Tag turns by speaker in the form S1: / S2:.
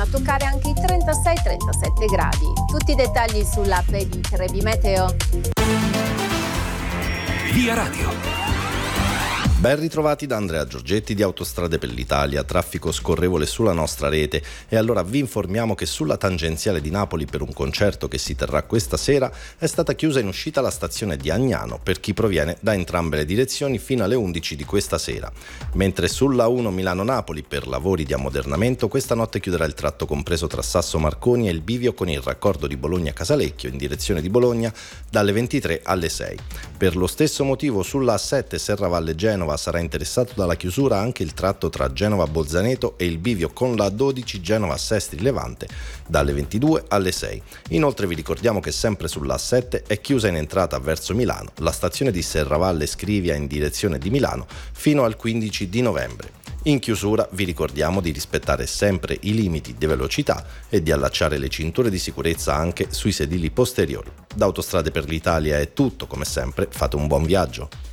S1: toccare anche i 36-37 gradi. Tutti i dettagli sull'app di Trebi Meteo.
S2: Via Radio.
S3: Ben ritrovati da Andrea Giorgetti di Autostrade per l'Italia, traffico scorrevole sulla nostra rete e allora vi informiamo che sulla tangenziale di Napoli per un concerto che si terrà questa sera è stata chiusa in uscita la stazione di Agnano per chi proviene da entrambe le direzioni fino alle 11 di questa sera, mentre sulla 1 Milano-Napoli per lavori di ammodernamento questa notte chiuderà il tratto compreso tra Sasso Marconi e il bivio con il raccordo di Bologna-Casalecchio in direzione di Bologna dalle 23 alle 6. Per lo stesso motivo sulla A7 Serravalle-Genova sarà interessato dalla chiusura anche il tratto tra Genova-Bolzaneto e il bivio con la A12 Genova-Sestri-Levante dalle 22 alle 6. Inoltre vi ricordiamo che sempre sulla A7 è chiusa in entrata verso Milano la stazione di Serravalle-Scrivia in direzione di Milano fino al 15 di novembre. In chiusura vi ricordiamo di rispettare sempre i limiti di velocità e di allacciare le cinture di sicurezza anche sui sedili posteriori. Da Autostrade per l'Italia è tutto, come sempre, fate un buon viaggio.